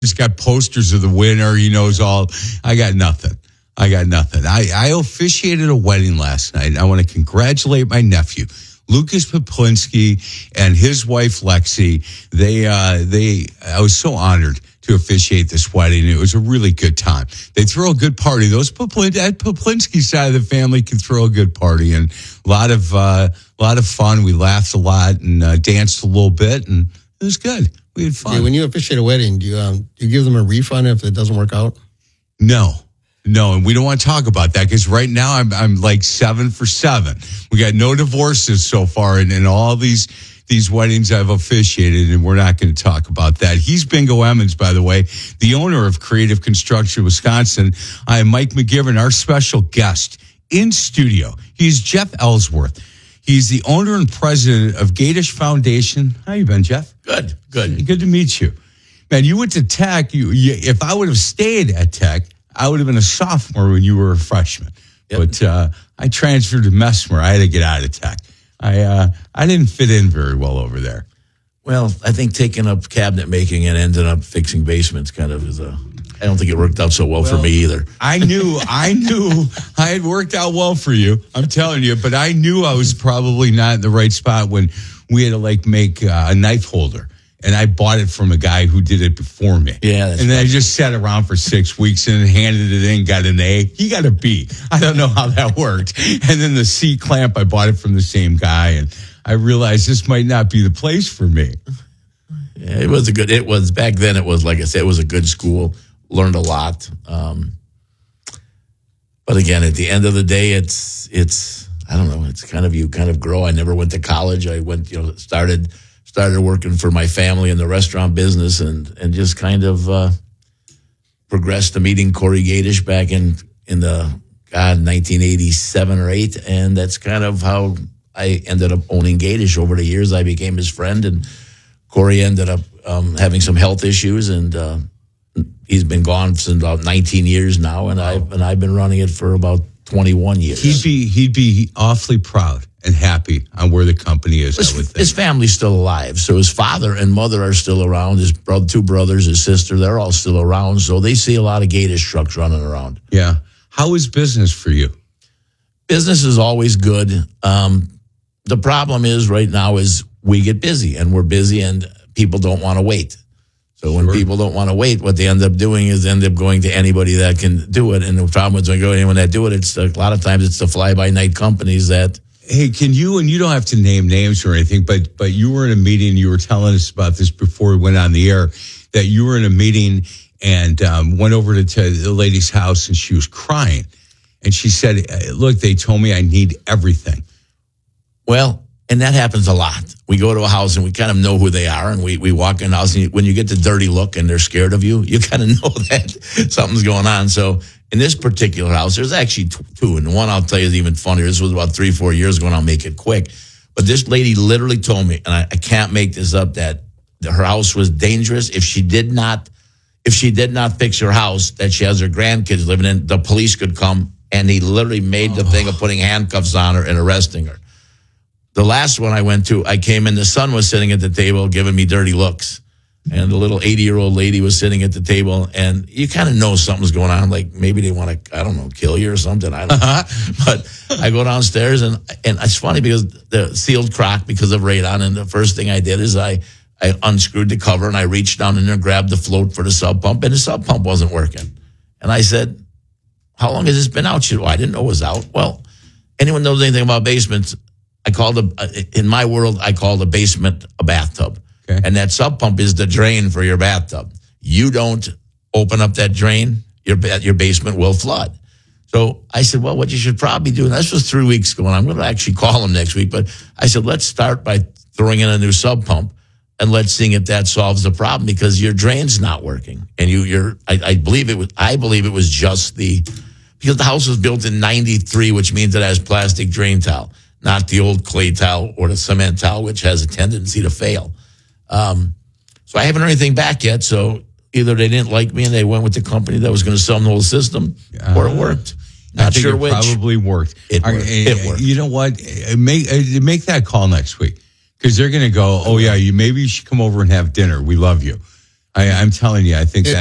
He's got posters of the winner. He knows all. I got nothing. I officiated a wedding last night. I want to congratulate my nephew, Lucas Poplinski, and his wife, Lexi. I was so honored to officiate this wedding. It was a really good time. They throw a good party. That Poplinski side of the family can throw a good party, and a lot of fun. We laughed a lot and danced a little bit, and it was good. We had fun. Okay, when you officiate a wedding, do you give them a refund if it doesn't work out? No, and we don't want to talk about that because right now I'm like 7 for 7. We got no divorces so far, and all these weddings I've officiated, and we're not going to talk about that. He's Bingo Emmons, by the way, the owner of Creative Construction Wisconsin. I am Mike McGivern, our special guest in studio. He's Jeff Ellsworth. He's the owner and president of Gadish Foundation. How you been, Jeff? Good. Good to meet you. Man, you went to Tech. If I would have stayed at Tech, I would have been a sophomore when you were a freshman. Yep. But I transferred to Messmer. I had to get out of Tech. I didn't fit in very well over there. Well, I think taking up cabinet making and ending up fixing basements kind of is I don't think it worked out so well for me either. I knew I had worked out well for you. I'm telling you, but I knew I was probably not in the right spot when we had to make a knife holder. And I bought it from a guy who did it before me. Yeah. And then I just sat around for 6 weeks and handed it in, got an A. He got a B. I don't know how that worked. And then the C clamp, I bought it from the same guy. And I realized this might not be the place for me. Yeah, back then, it was, like I said, it was a good school. Learned a lot. But again, at the end of the day, it's I don't know, it's kind of grow. I never went to college. I went, started working for my family in the restaurant business and just kind of progressed to meeting Corey Gadish back in the 1987 or 8, and that's kind of how I ended up owning Gadish. Over the years, I became his friend, and Corey ended up having some health issues, and he's been gone since about 19 years now, and I've been running it for about 21 years. He'd be awfully proud and happy on where the company is. His family's still alive, so his father and mother are still around. His two brothers, his sister, they're all still around. So they see a lot of Gadish trucks running around. Yeah. How is business for you? Business is always good. The problem is right now is we get busy, and we're busy, and people don't want to wait. So when people don't want to wait, what they end up doing is end up going to anybody that can do it. And the problem is when go anyone that do it, it's a lot of times it's the fly-by-night companies that. Hey, can you, and you don't have to name names or anything, but you were in a meeting, you were telling us about this before we went on the air, that you were in a meeting and went over to the lady's house and she was crying. And she said, look, they told me I need everything. Well, and that happens a lot. We go to a house and we kind of know who they are, and we walk in the house, and when you get the dirty look and they're scared of you, you kind of know that something's going on. So in this particular house, there's actually two, and the one I'll tell you is even funnier. This was about 3-4 years ago, and I'll make it quick. But this lady literally told me, and I can't make this up, that her house was dangerous. If she did not fix her house that she has her grandkids living in, the police could come, and he literally made the thing of putting handcuffs on her and arresting her. The last one I went to, I came in, the son was sitting at the table giving me dirty looks. And the little 80-year-old lady was sitting at the table, and you kind of know something's going on. Like maybe they want to, I don't know, kill you or something. I don't know. But I go downstairs, and it's funny because the sealed crock because of radon. And the first thing I did is I unscrewed the cover, and I reached down in there, grabbed the float for the sub pump, and the sub pump wasn't working. And I said, how long has this been out? She said, well, I didn't know it was out. Well, anyone knows anything about basements, in my world, I call the basement a bathtub. Okay. And that sub pump is the drain for your bathtub. You don't open up that drain, your basement will flood. So I said, well, what you should probably do, and this was 3 weeks ago, and I'm going to actually call him next week, but I said, let's start by throwing in a new sub pump, and let's see if that solves the problem, because your drain's not working. And I believe it was just because the house was built in 93, which means it has plastic drain tile, not the old clay tile or the cement tile, which has a tendency to fail. So I haven't heard anything back yet. So either they didn't like me and they went with the company that was going to sell them the whole system, or it worked. Not sure which. Probably worked. It worked. You know what? Make that call next week, because they're going to go, oh yeah, maybe you should come over and have dinner. We love you. I'm telling you, I think that